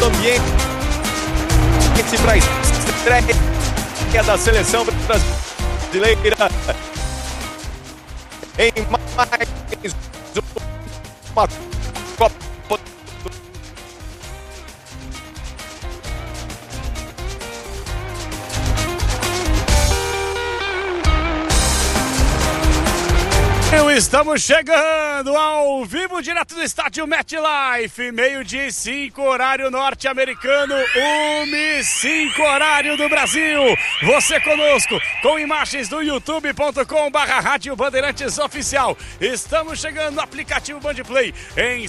ambiente para a estreia da seleção brasileira em mais uma Copa. Estamos chegando ao vivo, direto do estádio MetLife, 12:05, horário norte-americano, 1:05, horário do Brasil. Você conosco, com imagens do youtube.com/Rádio Bandeirantes Oficial. Estamos chegando no aplicativo Bandplay em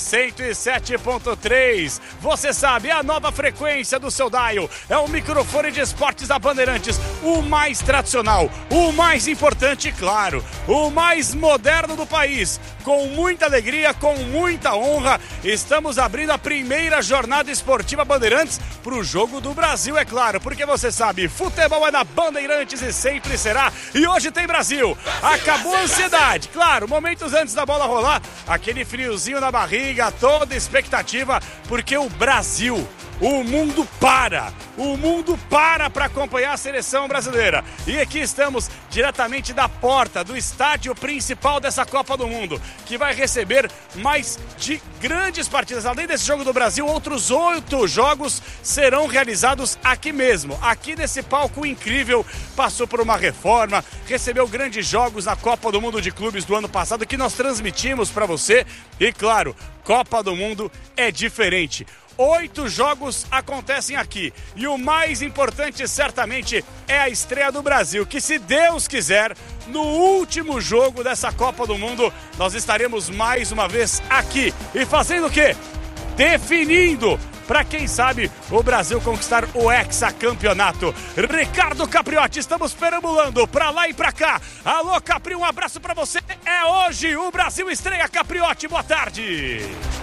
107.3. Você sabe, a nova frequência do seu dial é o microfone de esportes da Bandeirantes, o mais tradicional, o mais importante, claro, o mais moderno do país. Com muita alegria, com muita honra, estamos abrindo a primeira jornada esportiva Bandeirantes para o Jogo do Brasil, é claro, porque você sabe, futebol é na Bandeirantes e sempre será. E hoje tem Brasil. Acabou a ansiedade, claro, momentos antes da bola rolar, aquele friozinho na barriga, toda expectativa, porque o Brasil, o mundo para acompanhar a seleção brasileira. E aqui estamos diretamente da porta do estádio principal dessa Copa do Mundo, que vai receber mais de grandes partidas. Além desse Jogo do Brasil, outros 8 jogos serão realizados aqui mesmo, aqui nesse palco incrível. Passou por uma reforma, recebeu grandes jogos na Copa do Mundo de Clubes do ano passado, que nós transmitimos para você. E claro, Copa do Mundo é diferente. 8 jogos acontecem aqui e o mais importante certamente é a estreia do Brasil, que se Deus quiser, no último jogo dessa Copa do Mundo, nós estaremos mais uma vez aqui e fazendo o quê? Definindo para quem sabe o Brasil conquistar o hexacampeonato. Ricardo Capriotti, estamos perambulando para lá e para cá. Alô Capri, um abraço para você. É hoje, o Brasil estreia. Capriotti, boa tarde.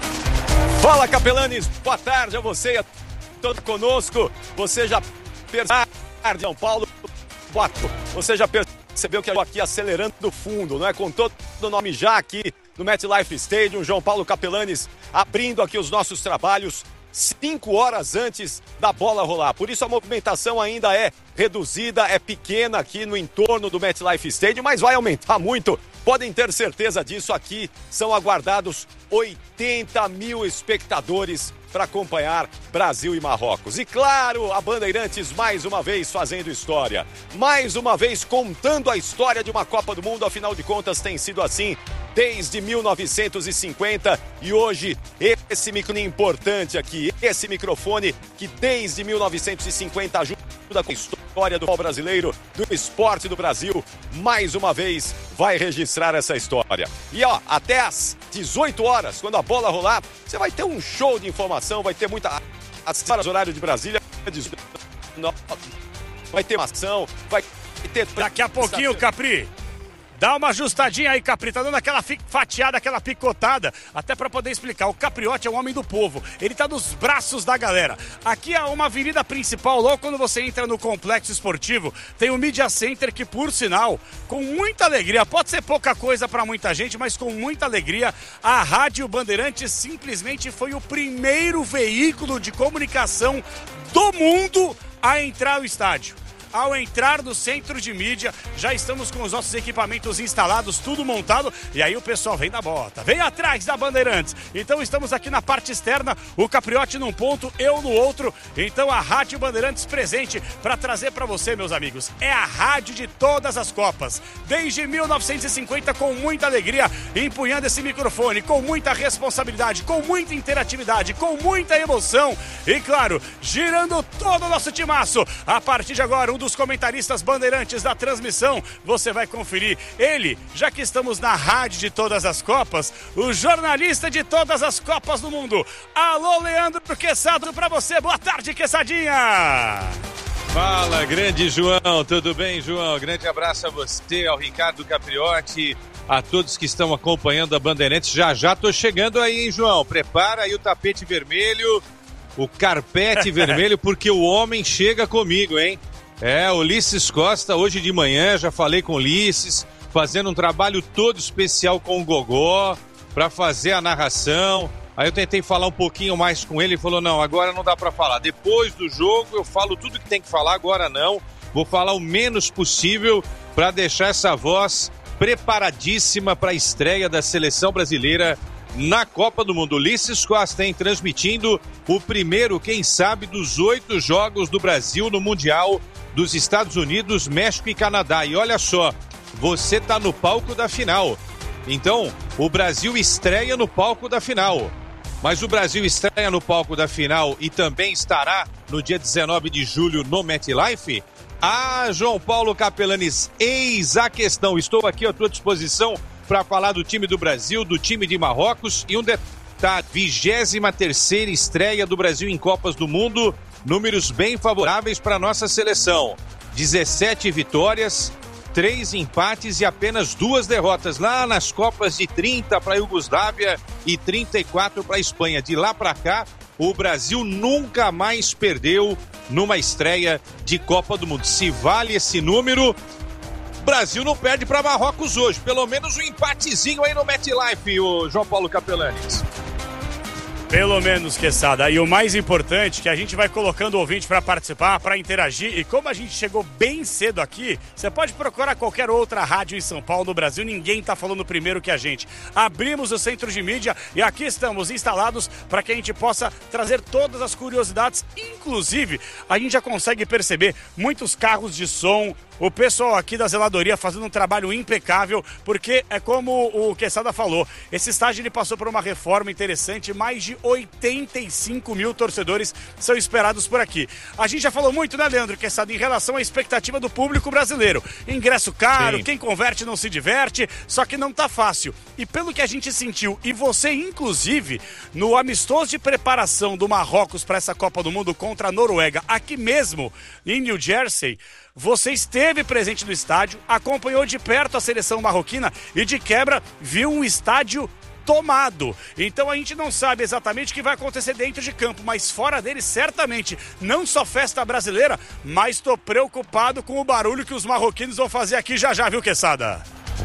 Fala, Capelanes, boa tarde a você e a todos conosco. Você já percebeu, São Paulo, você já percebeu que eu aqui acelerando do fundo, não é? Com todo o nome já aqui no MetLife Stadium, João Paulo Capelanes abrindo aqui os nossos trabalhos 5 horas antes da bola rolar. Por isso a movimentação ainda é reduzida, é pequena aqui no entorno do MetLife Stadium, mas vai aumentar muito. Podem ter certeza disso. Aqui são aguardados 80 mil espectadores para acompanhar Brasil e Marrocos. E claro, a Bandeirantes mais uma vez fazendo história, mais uma vez contando a história de uma Copa do Mundo. Afinal de contas tem sido assim desde 1950 e hoje esse microfone importante aqui, esse microfone que desde 1950 ajuda com a história do futebol brasileiro, do esporte do Brasil, mais uma vez vai registrar essa história. E ó, até às 18 horas, quando a bola rolar, você vai ter um show de informação, vai ter muita... Às horário de Brasília, vai ter uma ação, vai ter... Daqui a pouquinho, Capri, dá uma ajustadinha aí, Capri, tá dando aquela fatiada, aquela picotada, até pra poder explicar. O Capriotti é um homem do povo, ele tá nos braços da galera. Aqui é uma avenida principal, logo quando você entra no complexo esportivo, tem o Media Center, que por sinal, com muita alegria, pode ser pouca coisa pra muita gente, mas com muita alegria, a Rádio Bandeirantes simplesmente foi o primeiro veículo de comunicação do mundo a entrar no estádio. Ao entrar no centro de mídia, já estamos com os nossos equipamentos instalados, tudo montado, e aí o pessoal vem da bota, vem atrás da Bandeirantes. Então estamos aqui na parte externa, o Capriotti num ponto, eu no outro. Então a Rádio Bandeirantes presente para trazer para você, meus amigos, é a rádio de todas as Copas. Desde 1950, com muita alegria, empunhando esse microfone, com muita responsabilidade, com muita interatividade, com muita emoção e, claro, girando todo o nosso timaço. A partir de agora, dos comentaristas bandeirantes da transmissão, você vai conferir ele, já que estamos na rádio de todas as Copas, o jornalista de todas as Copas do Mundo. Alô, Leandro Queçado, pra você. Boa tarde, Queçadinha. Fala, grande João, tudo bem, João? Grande abraço a você, ao Ricardo Capriotti, a todos que estão acompanhando a Bandeirantes. Já tô chegando aí, hein, João? Prepara aí o tapete vermelho, o carpete vermelho, porque o homem chega comigo, hein? É, Ulisses Costa, hoje de manhã, já falei com o Ulisses, fazendo um trabalho todo especial com o Gogó, para fazer a narração, Aí eu tentei falar um pouquinho mais com ele, ele falou, não, agora não dá para falar. Depois do jogo eu falo tudo que tem que falar, agora não. Vou falar o menos possível para deixar essa voz preparadíssima para a estreia da seleção brasileira na Copa do Mundo. Ulisses Costa, hein, transmitindo o primeiro, quem sabe, dos 8 jogos do Brasil no Mundial dos Estados Unidos, México e Canadá. E olha só, você tá no palco da final. Então, o Brasil estreia no palco da final. Mas o Brasil estreia no palco da final e também estará no dia 19 de julho no MetLife? João Paulo Capelanes, eis a questão. Estou aqui à tua disposição para falar do time do Brasil, do time de Marrocos e um detalhe, 23ª estreia do Brasil em Copas do Mundo, números bem favoráveis para a nossa seleção. 17 vitórias, 3 empates e apenas 2 derrotas lá nas Copas de 30 para a Iugoslávia e 34 para a Espanha. De lá para cá, o Brasil nunca mais perdeu numa estreia de Copa do Mundo. Se vale esse número, Brasil não perde para Marrocos hoje. Pelo menos um empatezinho aí no MetLife, o João Paulo Capelanes. Pelo menos, Quesada. E o mais importante, que a gente vai colocando o ouvinte para participar, para interagir. E como a gente chegou bem cedo aqui, você pode procurar qualquer outra rádio em São Paulo, no Brasil. Ninguém está falando primeiro que a gente. Abrimos o centro de mídia e aqui estamos instalados para que a gente possa trazer todas as curiosidades. Inclusive, a gente já consegue perceber muitos carros de som, o pessoal aqui da zeladoria fazendo um trabalho impecável, porque é como o Quesada falou, esse estádio ele passou por uma reforma interessante, mais de 85 mil torcedores são esperados por aqui. A gente já falou muito, né, Leandro Quesada, em relação à expectativa do público brasileiro. Ingresso caro, sim. Quem converte não se diverte, só que não tá fácil. E pelo que a gente sentiu, e você inclusive, no amistoso de preparação do Marrocos para essa Copa do Mundo contra a Noruega, aqui mesmo em New Jersey, você esteve presente no estádio, acompanhou de perto a seleção marroquina e de quebra viu um estádio tomado. Então a gente não sabe exatamente o que vai acontecer dentro de campo, mas fora dele certamente não só festa brasileira, mas estou preocupado com o barulho que os marroquinos vão fazer aqui já, viu, Quesada?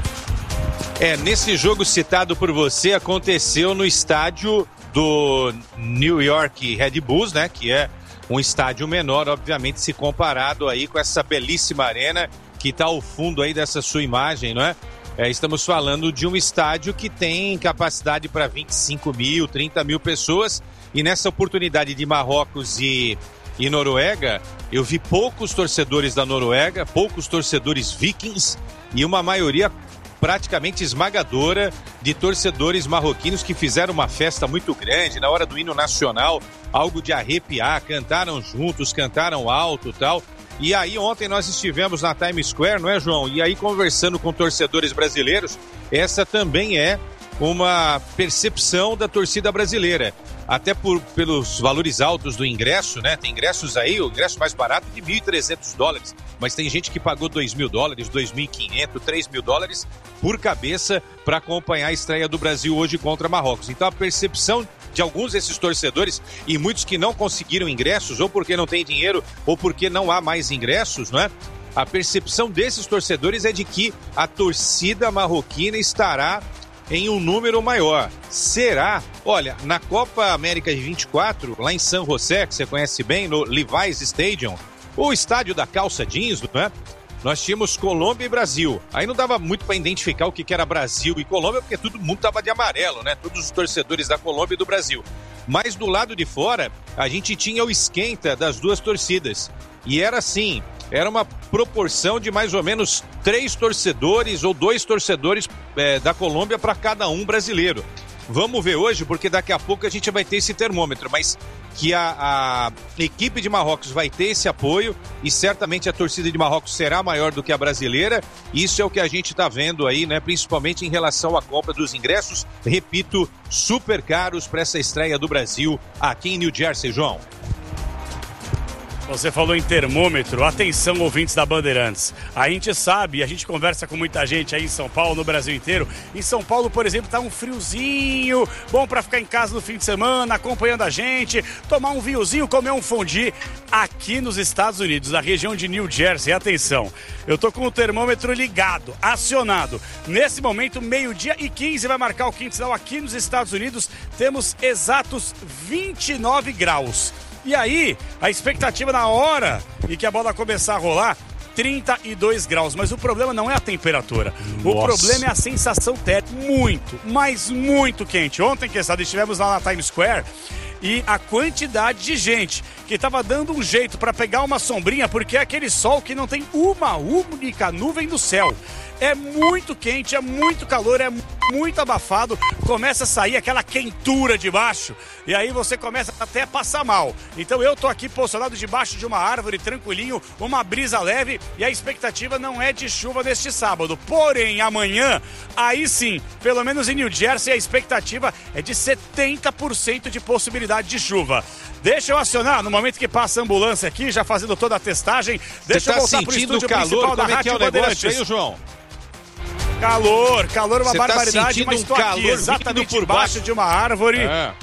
Nesse jogo citado por você, aconteceu no estádio do New York Red Bulls, né, que é um estádio menor, obviamente, se comparado aí com essa belíssima arena que está ao fundo aí dessa sua imagem, não é? Estamos falando de um estádio que tem capacidade para 25 mil, 30 mil pessoas, e nessa oportunidade de Marrocos e Noruega, eu vi poucos torcedores da Noruega, poucos torcedores vikings e uma maioria praticamente esmagadora de torcedores marroquinos que fizeram uma festa muito grande na hora do hino nacional, algo de arrepiar, cantaram juntos, cantaram alto e tal. E aí ontem nós estivemos na Times Square, não é, João? E aí conversando com torcedores brasileiros, essa também é uma percepção da torcida brasileira. Até pelos valores altos do ingresso, né? Tem ingressos aí, o ingresso mais barato de $1.300, mas tem gente que pagou $2.000, $2.500, $3.000 por cabeça para acompanhar a estreia do Brasil hoje contra Marrocos. Então a percepção de alguns desses torcedores e muitos que não conseguiram ingressos, ou porque não tem dinheiro, ou porque não há mais ingressos, não é? A percepção desses torcedores é de que a torcida marroquina estará em um número maior. Será? Olha, na Copa América de 24, lá em San José, que você conhece bem, no Levi's Stadium, o estádio da calça jeans, né? Nós tínhamos Colômbia e Brasil. Aí não dava muito para identificar o que era Brasil e Colômbia, porque todo mundo estava de amarelo, né? Todos os torcedores da Colômbia e do Brasil. Mas do lado de fora, a gente tinha o esquenta das duas torcidas. E era assim, era uma proporção de mais ou menos 3 torcedores ou 2 torcedores da Colômbia para cada um brasileiro. Vamos ver hoje, porque daqui a pouco a gente vai ter esse termômetro, mas que a equipe de Marrocos vai ter esse apoio e certamente a torcida de Marrocos será maior do que a brasileira. Isso é o que a gente está vendo aí, né? Principalmente em relação à compra dos ingressos, repito, super caros para essa estreia do Brasil aqui em New Jersey, João. Você falou em termômetro, atenção ouvintes da Bandeirantes. A gente sabe, a gente conversa com muita gente aí em São Paulo, no Brasil inteiro. Em São Paulo, por exemplo, tá um friozinho, bom pra ficar em casa no fim de semana, acompanhando a gente, tomar um vinhozinho, comer um fondue. Aqui nos Estados Unidos, na região de New Jersey, atenção, eu tô com o termômetro ligado, acionado. Nesse momento, 12h15 vai marcar o quinto sinal aqui nos Estados Unidos. Temos exatos 29 graus. E aí, a expectativa na hora em que a bola começar a rolar, 32 graus. Mas o problema não é a temperatura. Nossa. O problema é a sensação térmica. Muito, mas muito quente. Ontem, estivemos lá na Times Square e a quantidade de gente que estava dando um jeito para pegar uma sombrinha, porque é aquele sol que não tem uma única nuvem no céu. É muito quente, é muito calor, é muito abafado, começa a sair aquela quentura de baixo e aí você começa até a passar mal. Então eu tô aqui posicionado debaixo de uma árvore, tranquilinho, uma brisa leve e a expectativa não é de chuva neste sábado. Porém, amanhã, aí sim, pelo menos em New Jersey, a expectativa é de 70% de possibilidade de chuva. Deixa eu acionar, no momento que passa a ambulância aqui, já fazendo toda a testagem, deixa eu voltar pro estúdio principal da Rádio Bandeirantes. Aí, João? Calor, uma barbaridade, mas estou aqui exatamente debaixo de uma árvore.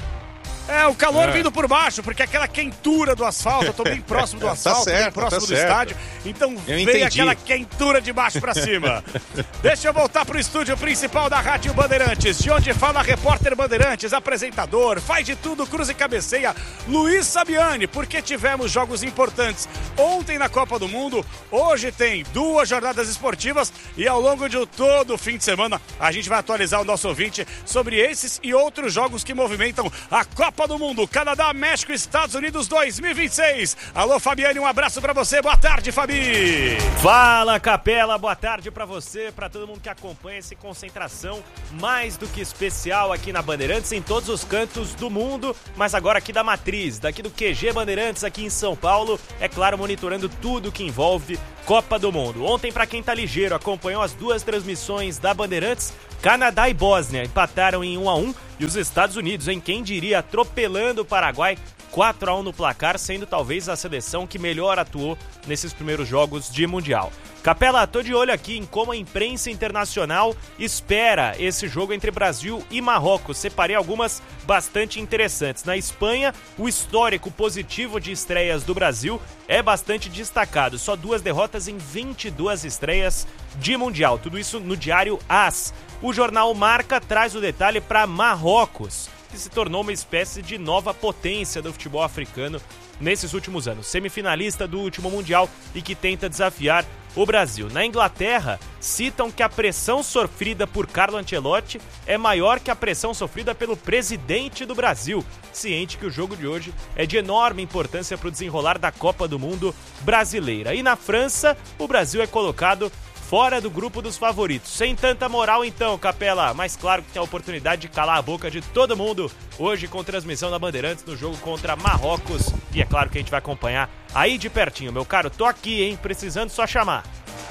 O calor vindo por baixo, porque aquela quentura do asfalto, eu tô bem próximo do asfalto, bem próximo do estádio, então veio aquela quentura de baixo pra cima. Deixa eu voltar pro estúdio principal da Rádio Bandeirantes, de onde fala a repórter Bandeirantes, apresentador, faz de tudo, cruza e cabeceia, Luiz Sabiani, porque tivemos jogos importantes ontem na Copa do Mundo, hoje tem 2 jornadas esportivas e ao longo de todo o fim de semana a gente vai atualizar o nosso ouvinte sobre esses e outros jogos que movimentam a Copa do Mundo, Canadá, México, Estados Unidos 2026. Alô, Fabiane, um abraço pra você. Boa tarde, Fabi. Fala, Capela. Boa tarde pra você, pra todo mundo que acompanha essa concentração mais do que especial aqui na Bandeirantes, em todos os cantos do mundo, mas agora aqui da Matriz, daqui do QG Bandeirantes, aqui em São Paulo, é claro, monitorando tudo que envolve Copa do Mundo. Ontem, pra quem tá ligeiro, acompanhou as 2 transmissões da Bandeirantes, Canadá e Bósnia empataram em 1-1 e os Estados Unidos, quem diria, atropelando o Paraguai 4-1 no placar, sendo talvez a seleção que melhor atuou nesses primeiros jogos de Mundial. Capela, tô de olho aqui em como a imprensa internacional espera esse jogo entre Brasil e Marrocos. Separei algumas bastante interessantes. Na Espanha, o histórico positivo de estreias do Brasil é bastante destacado. Só 2 derrotas em 22 estreias de Mundial. Tudo isso no diário AS. O jornal Marca traz o detalhe para Marrocos, que se tornou uma espécie de nova potência do futebol africano nesses últimos anos. Semifinalista do último Mundial e que tenta desafiar o Brasil. Na Inglaterra, citam que a pressão sofrida por Carlo Ancelotti é maior que a pressão sofrida pelo presidente do Brasil, ciente que o jogo de hoje é de enorme importância para o desenrolar da Copa do Mundo brasileira. E na França, o Brasil é colocado fora do grupo dos favoritos. Sem tanta moral então, Capela, mas claro que tem a oportunidade de calar a boca de todo mundo hoje com transmissão da Bandeirantes no jogo contra Marrocos. E é claro que a gente vai acompanhar aí de pertinho, meu caro. Tô aqui, hein? Precisando só chamar.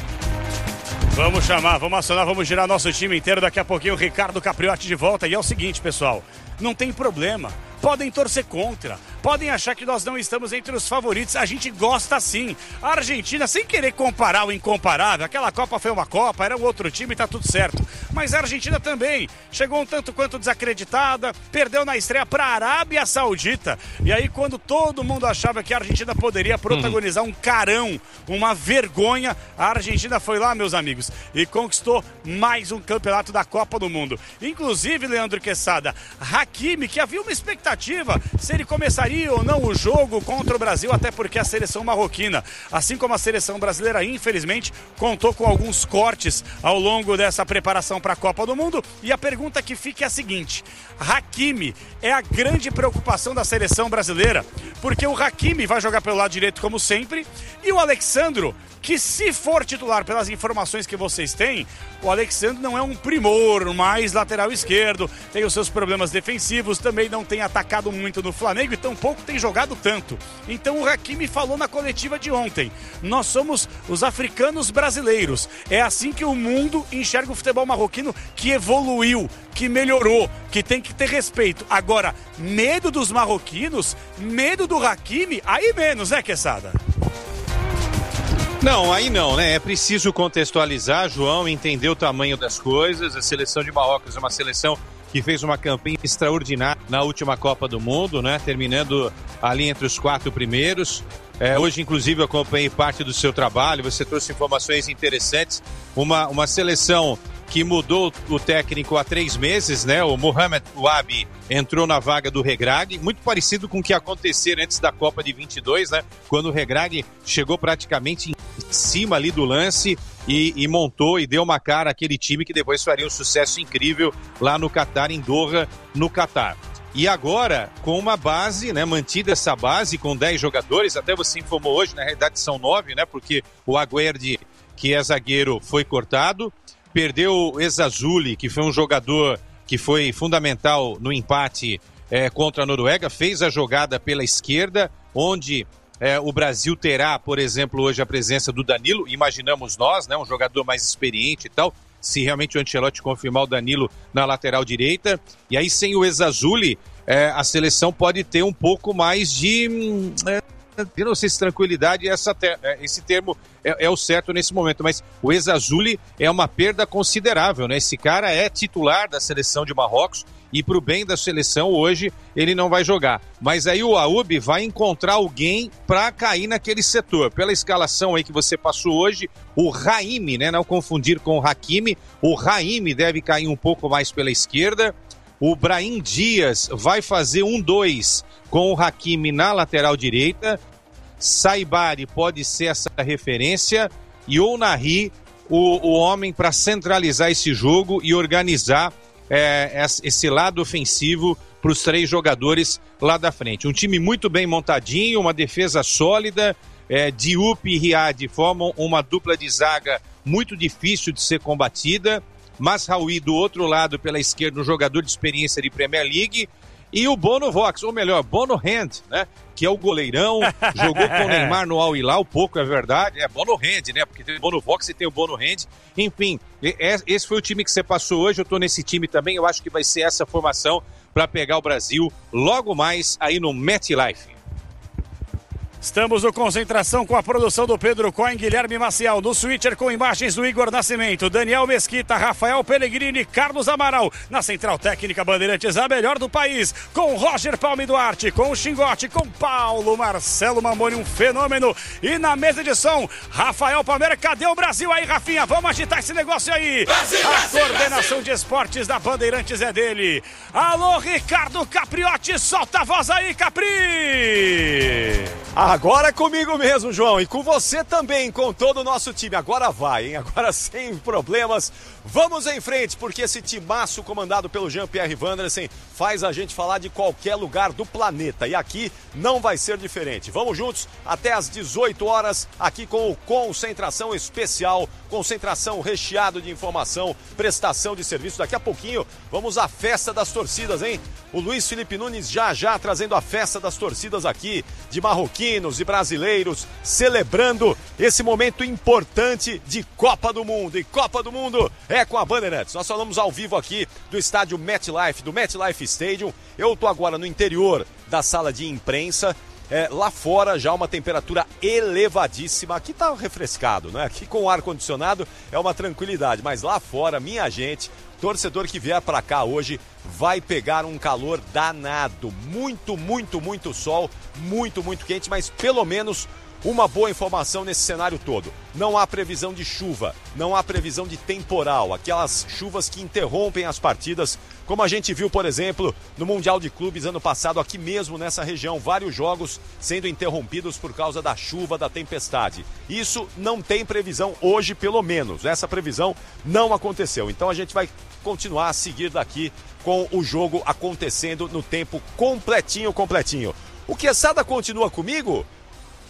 Vamos chamar, vamos acionar, vamos girar nosso time inteiro. Daqui a pouquinho o Ricardo Capriotti de volta. E é o seguinte, pessoal, não tem problema. Podem torcer contra, podem achar que nós não estamos entre os favoritos, a gente gosta sim. A Argentina, sem querer comparar o incomparável, aquela Copa foi uma Copa, era um outro time e tá tudo certo. Mas a Argentina também chegou um tanto quanto desacreditada, perdeu na estreia para a Arábia Saudita. E aí quando todo mundo achava que a Argentina poderia protagonizar um carão, uma vergonha, a Argentina foi lá, meus amigos, e conquistou mais um campeonato da Copa do Mundo. Inclusive, Leandro Quesada, Hakimi, que havia uma expectativa se ele começaria ou não o jogo contra o Brasil, até porque a seleção marroquina, assim como a seleção brasileira, infelizmente, contou com alguns cortes ao longo dessa preparação para a Copa do Mundo. E a pergunta que fica é a seguinte: Hakimi é a grande preocupação da seleção brasileira, porque o Hakimi vai jogar pelo lado direito como sempre, E o Alexandro, que se for titular pelas informações que vocês têm, o Alexandro não é um primor, mais lateral esquerdo, tem os seus problemas defensivos, também não tem atacado muito no Flamengo e tampouco tem jogado tanto. Então o Hakimi falou na coletiva de ontem, nós somos os africanos brasileiros, é assim que o mundo enxerga o futebol marroquino, que evoluiu, que melhorou, que tem que ter respeito. Agora, medo dos marroquinos, medo do Hakimi, aí menos, né, Quesada? Não, aí não, né? É preciso contextualizar, João, entender o tamanho das coisas. A seleção de Marrocos é uma seleção que fez uma campanha extraordinária na última Copa do Mundo, né? Terminando ali entre os 4 primeiros. Hoje, inclusive, eu acompanhei parte do seu trabalho, você trouxe informações interessantes. Uma seleção que mudou o técnico há 3 meses, né? O Mohamed Ouabi entrou na vaga do Regragui, muito parecido com o que aconteceu antes da Copa de 22, né? Quando o Regragui chegou praticamente em cima ali do lance e montou e deu uma cara àquele time que depois faria um sucesso incrível lá no Catar, em Doha, no Catar. E agora, com uma base, né, mantida essa base com 10 jogadores, até você informou hoje, na realidade são 9, né? Porque o Aguerd, que é zagueiro, foi cortado. Perdeu o Ezazuli, que foi um jogador que foi fundamental no empate contra a Noruega, fez a jogada pela esquerda, onde o Brasil terá, por exemplo, hoje a presença do Danilo, imaginamos nós, né, um jogador mais experiente e tal, se realmente o Ancelotti confirmar o Danilo na lateral direita, e aí sem o Ezazuli, a seleção pode ter um pouco mais de... eu não sei se tranquilidade, esse termo é o certo nesse momento, mas o Ezazuli é uma perda considerável, né? Esse cara é titular da seleção de Marrocos e pro bem da seleção hoje ele não vai jogar. Mas aí o Aoubi vai encontrar alguém para cair naquele setor. Pela escalação aí que você passou hoje, o Raimi, né? Não confundir com o Hakimi, o Raimi deve cair um pouco mais pela esquerda. O Brahim Dias vai fazer 1-2 com o Hakimi na lateral direita. Saibari pode ser essa referência. E o Nahri, o homem para centralizar esse jogo e organizar esse lado ofensivo para os 3 jogadores lá da frente. Um time muito bem montadinho, uma defesa sólida. Diop e Riad formam uma dupla de zaga muito difícil de ser combatida. Masraoui do outro lado pela esquerda, um jogador de experiência de Premier League, e o Bono Vox, ou melhor, Bono Hand, né? Que é o goleirão, jogou com o Neymar no Al Hilal, pouco é verdade, Bono Hand, né? Porque tem o Bono Vox e tem o Bono Hand, enfim, esse foi o time que você passou hoje, eu tô nesse time também, eu acho que vai ser essa formação para pegar o Brasil logo mais aí no MetLife. Estamos no Concentração com a produção do Pedro Cohen, Guilherme Maciel, no Switcher com imagens do Igor Nascimento, Daniel Mesquita, Rafael Pellegrini, Carlos Amaral, na Central Técnica Bandeirantes, a melhor do país, com Roger Palme Duarte, com o Xingote, com Paulo Marcelo Mamoni, um fenômeno, e na mesa de som, Rafael Palmeira. Cadê o Brasil aí, Rafinha? Vamos agitar esse negócio aí. Brasil, a coordenação de esportes da Bandeirantes é dele. Alô, Ricardo Capriotti, solta a voz aí, Capri! Agora é comigo mesmo, João, e com você também, com todo o nosso time. Agora vai, hein? Agora sem problemas. Vamos em frente, porque esse timaço comandado pelo Jean-Pierre Vandersen faz a gente falar de qualquer lugar do planeta. E aqui não vai ser diferente. Vamos juntos até às 18 horas, aqui com o Concentração Especial, concentração recheado de informação, prestação de serviço. Daqui a pouquinho vamos à festa das torcidas, hein? O Luiz Felipe Nunes já trazendo a festa das torcidas aqui, de marroquinos e brasileiros, celebrando esse momento importante de Copa do Mundo. E Copa do Mundo é com a Bandeirantes. Nós falamos ao vivo aqui do estádio MetLife, do MetLife Stadium. Eu estou agora no interior da sala de imprensa. Lá fora já uma temperatura elevadíssima. Aqui tá refrescado, né? Aqui com o ar-condicionado é uma tranquilidade. Mas lá fora, minha gente, torcedor que vier para cá hoje vai pegar um calor danado. Muito, muito, muito sol. Muito, muito quente, mas pelo menos uma boa informação nesse cenário todo. Não há previsão de chuva, não há previsão de temporal, aquelas chuvas que interrompem as partidas, como a gente viu, por exemplo, no Mundial de Clubes ano passado, aqui mesmo nessa região, vários jogos sendo interrompidos por causa da chuva, da tempestade. Isso não tem previsão hoje, pelo menos. Essa previsão não aconteceu. Então a gente vai continuar a seguir daqui com o jogo acontecendo no tempo completinho. O Quesada continua comigo?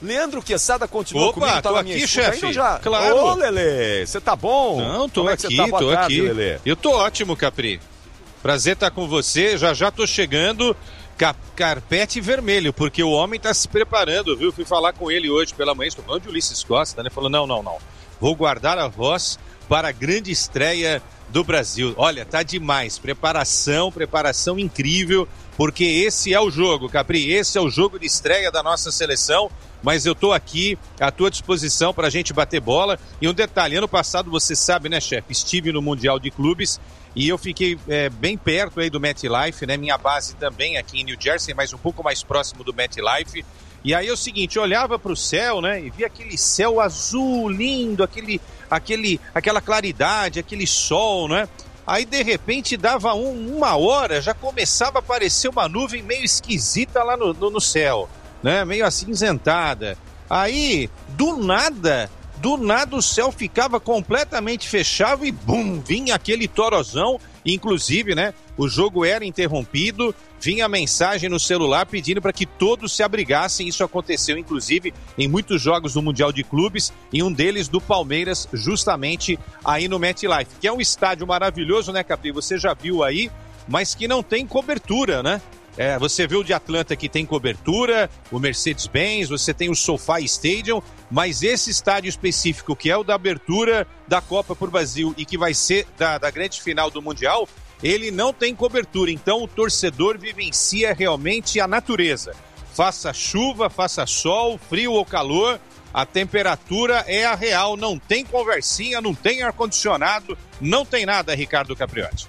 Leandro Quesada continua Opa, comigo, tá tô na minha aqui, escuta chefe. ainda já? Claro. Ô, Lelê, você tá bom? Não, tô Como é aqui, que você tá? Boa tô tarde, aqui. Lelê. Eu tô ótimo, Capri. Prazer estar com você, já tô chegando, carpete vermelho, porque o homem tá se preparando, viu? Fui falar com ele hoje pela manhã, estou falando de Ulisses Costa, né? Falou, não, vou guardar a voz para a grande estreia do Brasil. Olha, tá demais, preparação incrível, porque esse é o jogo, Capri, esse é o jogo de estreia da nossa seleção, mas eu tô aqui à tua disposição para a gente bater bola. E um detalhe, ano passado, você sabe, né, chefe, estive no Mundial de Clubes e eu fiquei bem perto aí do MetLife, né, minha base também aqui em New Jersey, mas um pouco mais próximo do MetLife. E aí é o seguinte, eu olhava para o céu, né, e via aquele céu azul lindo, aquela claridade, aquele sol, né? Aí, de repente, dava uma hora, já começava a aparecer uma nuvem meio esquisita lá no céu, né? Meio acinzentada. Aí, do nada o céu ficava completamente fechado e, bum, vinha aquele torozão. Inclusive, né, o jogo era interrompido, vinha mensagem no celular pedindo para que todos se abrigassem. Isso aconteceu, inclusive, em muitos jogos do Mundial de Clubes, e um deles do Palmeiras, justamente aí no MetLife, que é um estádio maravilhoso, né, Capri? Você já viu aí, mas que não tem cobertura, né? Você vê o de Atlanta que tem cobertura, o Mercedes-Benz, você tem o SoFi Stadium, mas esse estádio específico, que é o da abertura da Copa pro Brasil e que vai ser da grande final do Mundial, ele não tem cobertura. Então o torcedor vivencia realmente a natureza. Faça chuva, faça sol, frio ou calor, a temperatura é a real, não tem conversinha, não tem ar-condicionado, não tem nada, Ricardo Capriotti.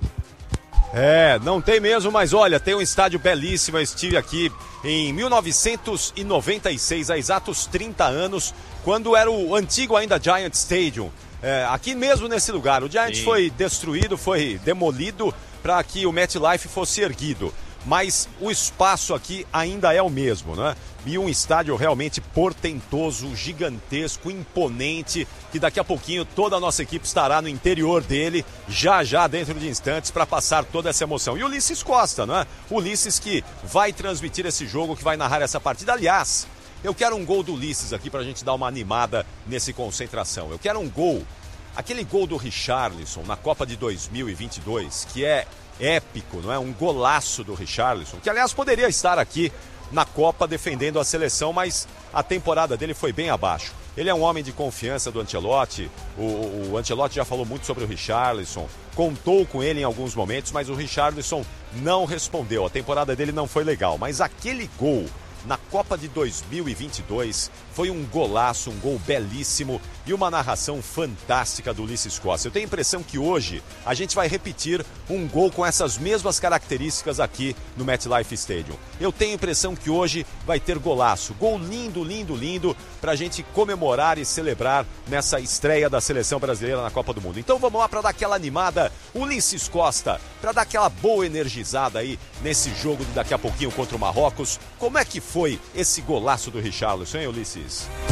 Não tem mesmo, mas olha, tem um estádio belíssimo. Eu estive aqui em 1996, há exatos 30 anos, quando era o antigo ainda Giant Stadium. Aqui mesmo nesse lugar, o Giant foi destruído, foi demolido para que o MetLife fosse erguido. Mas o espaço aqui ainda é o mesmo, né? E um estádio realmente portentoso, gigantesco, imponente, que daqui a pouquinho toda a nossa equipe estará no interior dele, já dentro de instantes, para passar toda essa emoção. E o Ulisses Costa, né? O Ulisses que vai transmitir esse jogo, que vai narrar essa partida. Aliás, eu quero um gol do Ulisses aqui para a gente dar uma animada nesse concentração. Eu quero um gol, aquele gol do Richarlison na Copa de 2022, que é épico, não é? Um golaço do Richarlison, que aliás poderia estar aqui na Copa defendendo a seleção, mas a temporada dele foi bem abaixo. Ele é um homem de confiança do Ancelotti, o Ancelotti já falou muito sobre o Richarlison, contou com ele em alguns momentos, mas o Richarlison não respondeu, a temporada dele não foi legal, mas aquele gol na Copa de 2022 foi um golaço, um gol belíssimo e uma narração fantástica do Ulisses Costa. Eu tenho a impressão que hoje a gente vai repetir um gol com essas mesmas características aqui no MetLife Stadium. Eu tenho a impressão que hoje vai ter golaço, gol lindo, lindo, lindo, pra gente comemorar e celebrar nessa estreia da seleção brasileira na Copa do Mundo. Então vamos lá para dar aquela animada, Ulisses Costa, para dar aquela boa energizada aí nesse jogo de daqui a pouquinho contra o Marrocos. Como é que foi esse golaço do Richarlison, hein, Ulisses?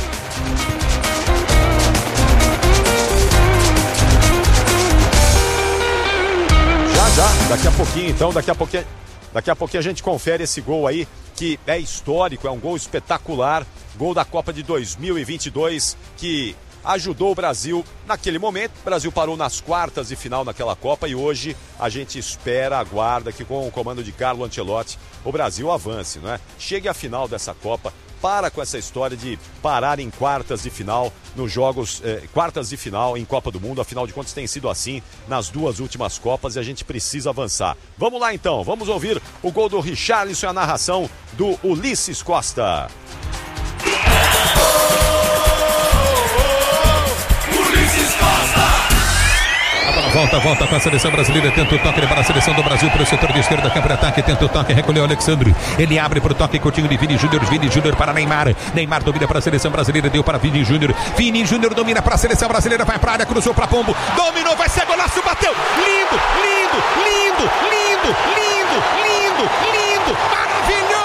Já, daqui a pouquinho então, daqui a pouquinho a gente confere esse gol aí, que é histórico, é um gol espetacular, gol da Copa de 2022, que ajudou o Brasil naquele momento. O Brasil parou nas quartas de final naquela Copa e hoje a gente espera, aguarda que com o comando de Carlo Ancelotti o Brasil avance, não é? Chegue à final dessa Copa. Para com essa história de parar em quartas de final nos jogos, quartas de final em Copa do Mundo. Afinal de contas tem sido assim nas duas últimas Copas e a gente precisa avançar. Vamos lá então, vamos ouvir o gol do Richarlison e a narração do Ulisses Costa. Ulisses Costa! Volta com a seleção brasileira, tenta o toque para a seleção do Brasil, para o setor de esquerda, campo de ataque, tenta o toque, recolheu o Alexandre, ele abre para o toque, curtinho de Vini Júnior para Neymar domina para a seleção brasileira, deu para Vini Júnior domina para a seleção brasileira, vai para a área, cruzou para Pombo, dominou, vai ser golaço, bateu, lindo, maravilhoso!